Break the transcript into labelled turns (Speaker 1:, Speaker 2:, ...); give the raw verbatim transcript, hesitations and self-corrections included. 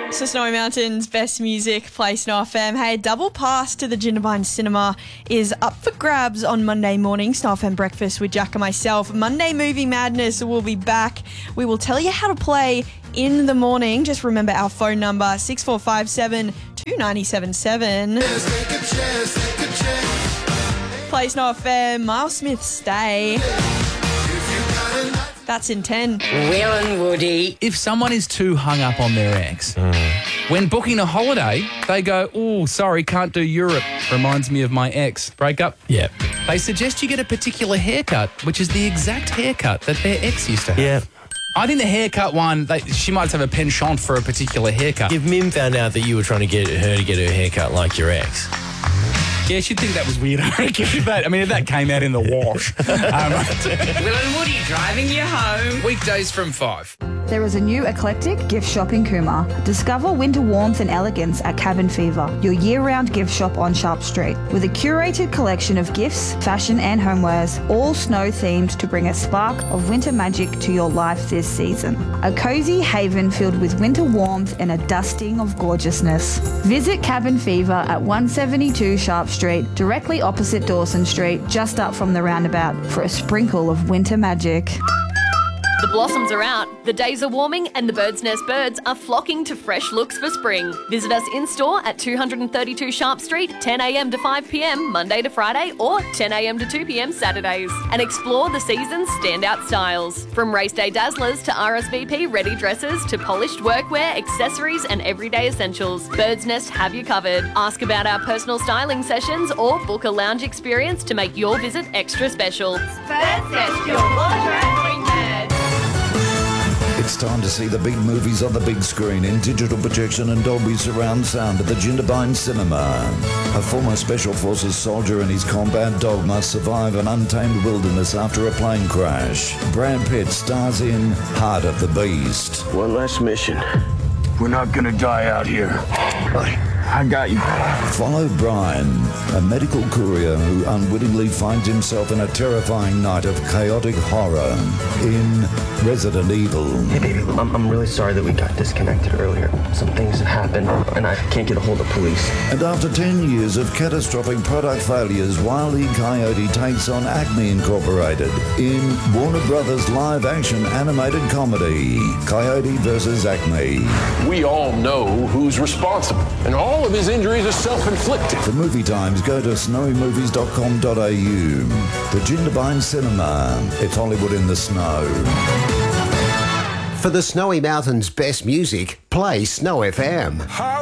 Speaker 1: So Snowy Mountains, best music, play Snow F M. Hey, double pass to the Jindabyne Cinema is up for grabs on Monday morning. Snow F M breakfast with Jack and myself. Monday Movie Madness will be back. We will tell you how to play in the morning. Just remember our phone number, six four five seven, two nine seven seven. Play Snow F M, Miles Smith, Stay. That's in ten.
Speaker 2: Will and Woody.
Speaker 3: If someone is too hung up on their ex, mm. when booking a holiday, they go, oh, sorry, can't do Europe. Reminds me of my ex. Break up?
Speaker 4: Yeah.
Speaker 3: They suggest you get a particular haircut, which is the exact haircut that their ex used to have.
Speaker 4: Yeah.
Speaker 3: I think the haircut one, they, she might have a penchant for a particular haircut.
Speaker 4: If Mim found out that you were trying to get her to get her haircut like your ex...
Speaker 3: Yeah, she'd think that was weird. I reckon. If that, I mean, if that came out in the wash. um,
Speaker 2: Will and Woody driving you home.
Speaker 3: Weekdays from five.
Speaker 5: There is a new eclectic gift shop in Cooma. Discover winter warmth and elegance at Cabin Fever, your year-round gift shop on Sharp Street. With a curated collection of gifts, fashion and homewares, all snow-themed to bring a spark of winter magic to your life this season. A cosy haven filled with winter warmth and a dusting of gorgeousness. Visit Cabin Fever at one seventy-two Sharp Street, directly opposite Dawson Street, just up from the roundabout, for a sprinkle of winter magic.
Speaker 6: The blossoms are out, the days are warming, and the Bird's Nest birds are flocking to fresh looks for spring. Visit us in-store at two thirty-two Sharp Street, ten a m to five p m Monday to Friday, or ten a m to two p m Saturdays, and explore the season's standout styles. From race day dazzlers to R S V P ready dresses to polished workwear, accessories, and everyday essentials, Bird's Nest have you covered. Ask about our personal styling sessions or book a lounge experience to make your visit extra special.
Speaker 7: Bird's Nest, your wardrobe wing nerd.
Speaker 8: It's time to see the big movies on the big screen in digital projection and Dolby surround sound at the Jindabyne Cinema. A former Special Forces soldier and his combat dog must survive an untamed wilderness after a plane crash. Brad Pitt stars in Heart of the Beast.
Speaker 9: One last mission. We're not gonna die out here. I got you.
Speaker 8: Follow Brian, a medical courier who unwittingly finds himself in a terrifying night of chaotic horror in Resident Evil.
Speaker 10: Hey, baby, I'm, I'm really sorry that we got disconnected earlier. Some things have happened, and I can't get a hold of police.
Speaker 8: And after ten years of catastrophic product failures, Wile E. Coyote takes on Acme Incorporated in Warner Brothers live-action animated comedy, Coyote versus Acme.
Speaker 11: We all know who's responsible, and all of his injuries are self-inflicted.
Speaker 8: For movie times, go to snowy movies dot com dot a u. The Jindabyne Cinema. It's Hollywood in the snow.
Speaker 12: For the Snowy Mountains' best music, play Snow F M.